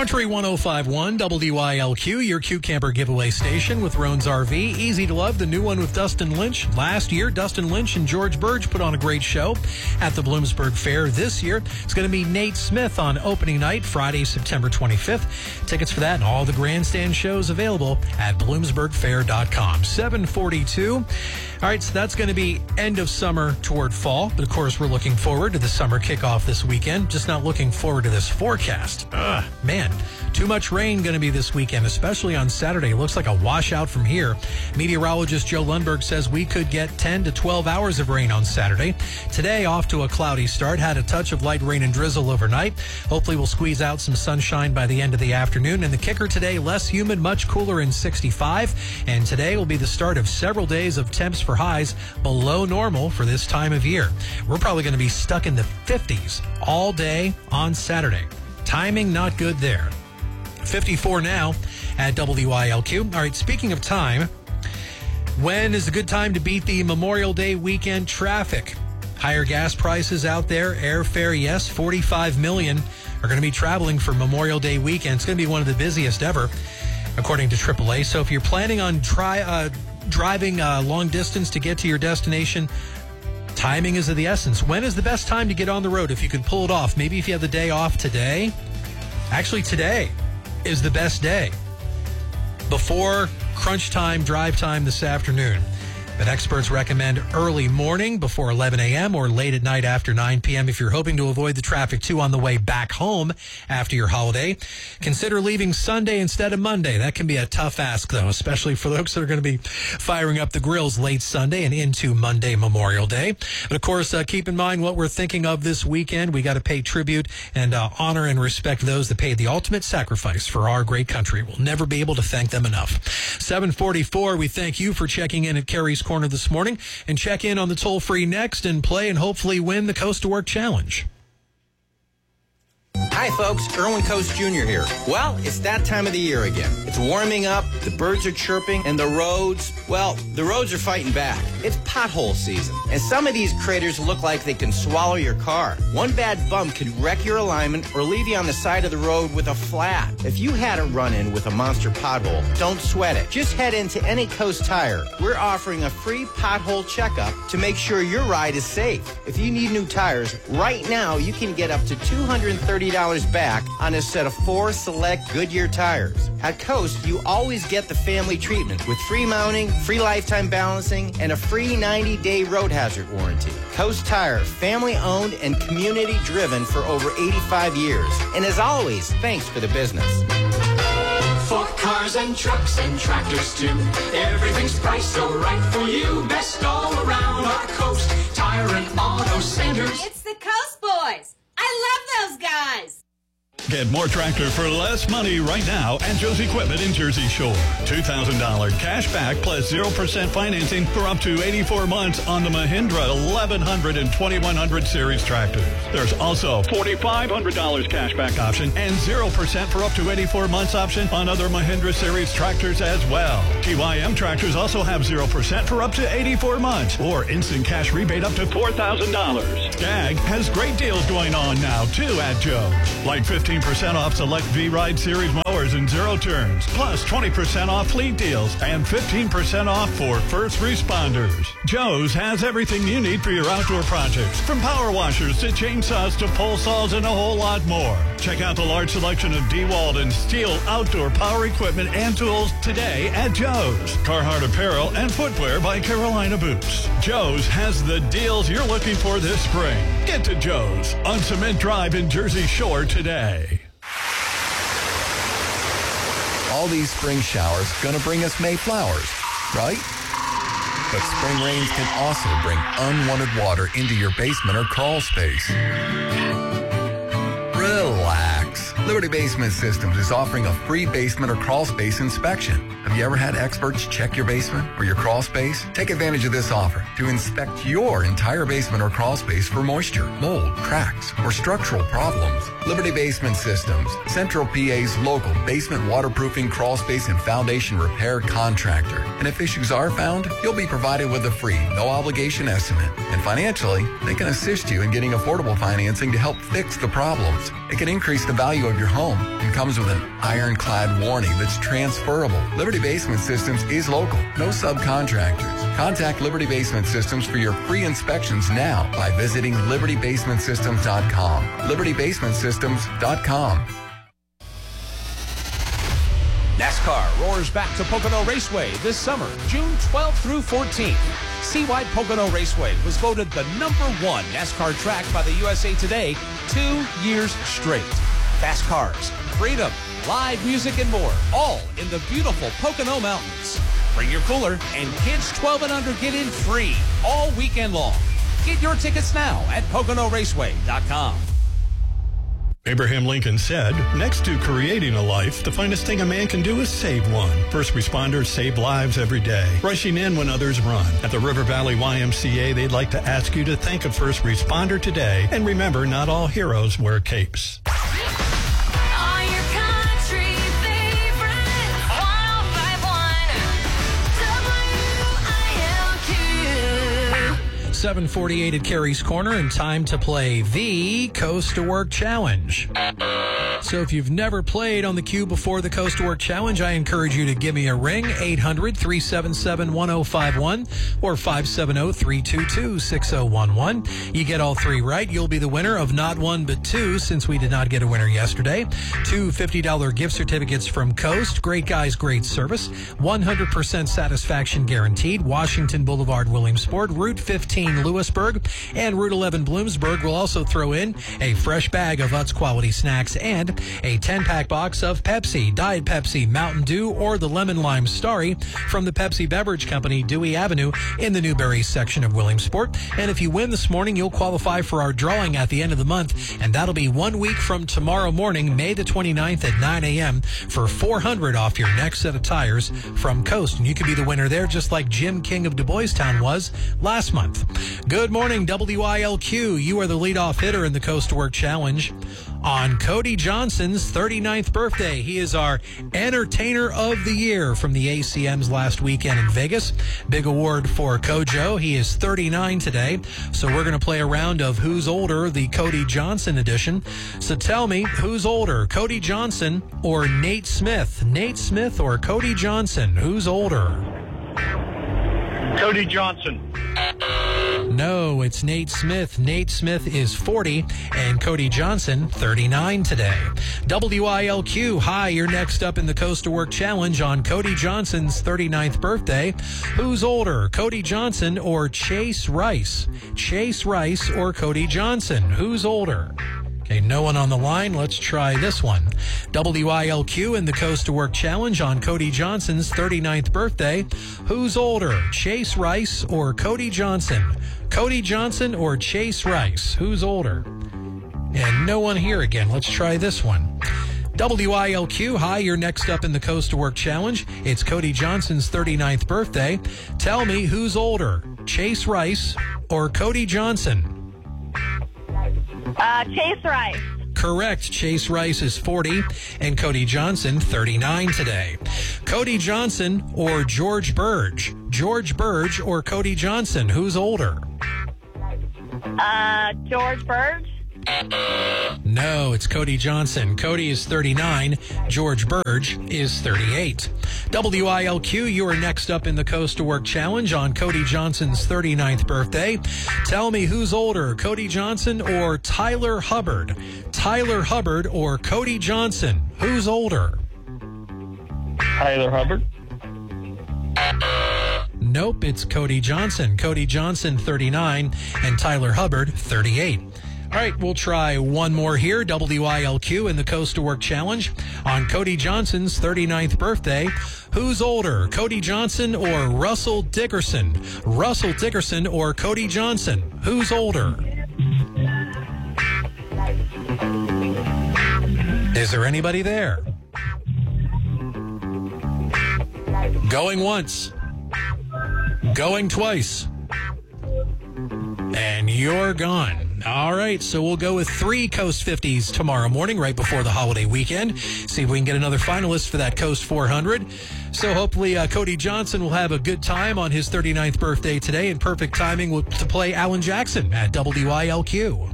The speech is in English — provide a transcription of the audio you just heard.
Country 105.1 WILQ, your Q Camper giveaway station with Roan's RV. Easy to Love, the new one with Dustin Lynch. Last year, Dustin Lynch and George Burge put on a great show at the Bloomsburg Fair. This year, it's going to be Nate Smith on opening night, Friday, September 25th. Tickets for that and all the grandstand shows available at bloomsburgfair.com. 742. All right, so that's going to be end of summer toward fall. But, of course, we're looking forward to the summer kickoff this weekend. Just not looking forward to this forecast. Man, too much rain going to be this weekend, especially on Saturday. It looks like a washout from here. Meteorologist Joe Lundberg says we could get 10 to 12 hours of rain on Saturday. Today, off to a cloudy start. Had a touch of light rain and drizzle overnight. Hopefully, we'll squeeze out some sunshine by the end of the afternoon. And the kicker today, less humid, much cooler in 65. And today will be the start of several days of temps for highs below normal for this time of year. We're probably going to be stuck in the 50s all day on Saturday. Timing not good there. 54 now at WILQ. All right, speaking of time, when is a good time to beat the Memorial Day weekend traffic? Higher gas prices out there, airfare, yes, 45 million are going to be traveling for Memorial Day weekend. It's going to be one of the busiest ever, according to AAA. So if you're planning on driving long distance to get to your destination, timing is of the essence. When is the best time to get on the road if you could pull it off? Maybe if you have the day off today. Actually, today is the best day. Before crunch time, drive time this afternoon. But experts recommend early morning before 11 a.m. or late at night after 9 p.m. if you're hoping to avoid the traffic, too, on the way back home after your holiday. Consider leaving Sunday instead of Monday. That can be a tough ask, though, especially for folks that are going to be firing up the grills late Sunday and into Monday, Memorial Day. But, of course, keep in mind what we're thinking of this weekend. We got to pay tribute and honor and respect those that paid the ultimate sacrifice for our great country. We'll never be able to thank them enough. 744, we thank you for checking in at Carrie's Corner this morning, and check in on the toll-free next and play and hopefully win the Coast to Work Challenge. Hi, folks. Erwin Coast Jr. here. Well, it's that time of the year again. It's warming up, the birds are chirping, and the roads are fighting back. It's pothole season, and some of these craters look like they can swallow your car. One bad bump could wreck your alignment or leave you on the side of the road with a flat. If you had a run-in with a monster pothole, don't sweat it. Just head into any Coast Tire. We're offering a free pothole checkup to make sure your ride is safe. If you need new tires, right now you can get up to $230 back on a set of 4 select Goodyear tires. At Coast, you always get the family treatment with free mounting, free lifetime balancing, and a free 90-day road hazard warranty. Coast Tire, family-owned and community-driven for over 85 years. And as always, thanks for the business. For cars and trucks and tractors too, everything's priced so right for you. Best all around our Coast Tire and Auto Centers. It's the Coast Boys. I love those guys. Get more tractor for less money right now at Joe's Equipment in Jersey Shore. $2,000 cash back plus 0% financing for up to 84 months on the Mahindra 1100 and 2100 series tractors. There's also $4,500 cash back option and 0% for up to 84 months option on other Mahindra series tractors as well. TYM tractors also have 0% for up to 84 months or instant cash rebate up to $4,000. Skag has great deals going on now too at Joe's. Like 15% off select V-Ride series mowers and zero turns, plus 20% off fleet deals and 15% off for first responders. Joe's has everything you need for your outdoor projects, from power washers to chainsaws to pole saws and a whole lot more. Check out the large selection of DeWalt and Steel outdoor power equipment and tools today at Joe's. Carhartt apparel and footwear by Carolina Boots. Joe's has the deals you're looking for this spring. Get to Joe's on Cement Drive in Jersey Shore today. All these spring showers gonna bring us May flowers, right? But spring rains can also bring unwanted water into your basement or crawl space. Relax. Liberty Basement Systems is offering a free basement or crawl space inspection. Have you ever had experts check your basement or your crawl space? Take advantage of this offer to inspect your entire basement or crawl space for moisture, mold, cracks, or structural problems. Liberty Basement Systems, Central PA's local basement waterproofing, crawl space, and foundation repair contractor. And if issues are found, you'll be provided with a free, no-obligation estimate. And financially, they can assist you in getting affordable financing to help fix the problems. It can increase the value of of your home and comes with an ironclad warranty that's transferable. Liberty Basement Systems is local, no subcontractors. Contact Liberty Basement Systems for your free inspections now by visiting libertybasementsystems.com. libertybasementsystems.com. NASCAR roars back to Pocono Raceway this summer, June 12th through 14th. Seawide Pocono Raceway was voted the #1 NASCAR track by the USA Today 2 years straight. Fast cars, freedom, live music, and more, all in the beautiful Pocono Mountains. Bring your cooler, and kids 12 and under get in free all weekend long. Get your tickets now at PoconoRaceway.com. Abraham Lincoln said, next to creating a life, the finest thing a man can do is save one. First responders save lives every day, rushing in when others run. At the River Valley YMCA, they'd like to ask you to thank a first responder today. And remember, not all heroes wear capes. 7:48 at Carrie's Corner, and time to play the Coast to Work Challenge. So if you've never played on the Q before the Coast to Work Challenge, I encourage you to give me a ring, 800-377-1051 or 570-322-6011. You get all three right, you'll be the winner of not one but two, since we did not get a winner yesterday. 2 $50 gift certificates from Coast. Great guys, great service. 100% satisfaction guaranteed. Washington Boulevard, Williamsport, Route 15, Lewisburg, and Route 11, Bloomsburg. We'll also throw in a fresh bag of Utz quality snacks and a 10-pack box of Pepsi, Diet Pepsi, Mountain Dew, or the Lemon Lime Starry from the Pepsi Beverage Company, Dewey Avenue in the Newberry section of Williamsport. And if you win this morning, you'll qualify for our drawing at the end of the month, and that'll be 1 week from tomorrow morning, May the 29th at 9 a.m. for $400 off your next set of tires from Coast. And you could be the winner there, just like Jim King of Du Bois Town was last month. Good morning, WILQ. You are the leadoff hitter in the Coast to Work Challenge on Cody Johnson's 39th birthday. He is our Entertainer of the Year from the ACMs last weekend in Vegas. Big award for Kojo. He is 39 today. So we're going to play a round of Who's Older, the Cody Johnson edition. So tell me, who's older, Cody Johnson or Nate Smith? Nate Smith or Cody Johnson? Who's older? Cody Johnson. No, it's Nate Smith. Nate Smith is 40 and Cody Johnson 39 today. WILQ, hi, you're next up in the Coast to Work Challenge on Cody Johnson's 39th birthday. Who's older, Cody Johnson or Chase Rice? Chase Rice or Cody Johnson? Who's older? Okay, no one on the line. Let's try this one. WILQ in the Coast to Work Challenge on Cody Johnson's 39th birthday. Who's older, Chase Rice or Cody Johnson? Cody Johnson or Chase Rice? Who's older? And no one here again. Let's try this one. WILQ, hi, you're next up in the Coast to Work Challenge. It's Cody Johnson's 39th birthday. Tell me, who's older, Chase Rice or Cody Johnson? Chase Rice. Correct. Chase Rice is 40 and Cody Johnson 39 today. Cody Johnson or George Burge? George Burge or Cody Johnson? Who's older? George Burge. No, it's Cody Johnson. Cody is 39. George Burge is 38. WILQ, you are next up in the Coast to Work Challenge on Cody Johnson's 39th birthday. Tell me, who's older, Cody Johnson or Tyler Hubbard? Tyler Hubbard or Cody Johnson? Who's older? Tyler Hubbard. Nope, it's Cody Johnson. Cody Johnson, 39, and Tyler Hubbard, 38. All right, we'll try one more here. WILQ in the Coast to Work Challenge on Cody Johnson's 39th birthday. Who's older, Cody Johnson or Russell Dickerson? Russell Dickerson or Cody Johnson? Who's older? Is there anybody there? Going once. Going twice. And you're gone. All right, so we'll go with 3 Coast 50s tomorrow morning, right before the holiday weekend. See if we can get another finalist for that Coast 400. So hopefully Cody Johnson will have a good time on his 39th birthday today, and perfect timing to play Alan Jackson at WILQ.